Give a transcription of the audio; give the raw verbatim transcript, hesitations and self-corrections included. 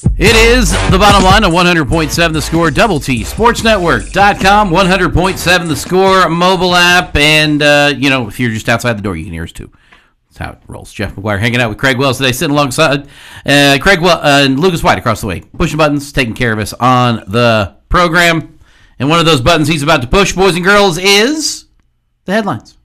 It is the bottom line on one hundred point seven The Score, Double T Sports Network dot com, one hundred point seven The Score mobile app, and, uh, you know, if you're just outside the door, you can hear us too. That's how it rolls. Jeff McGuire hanging out with Craig Wells today, sitting alongside uh, Craig Wells uh, and Lucas White across the way, pushing buttons, taking care of us on the program. And one of those buttons he's about to push, boys and girls, is the headlines.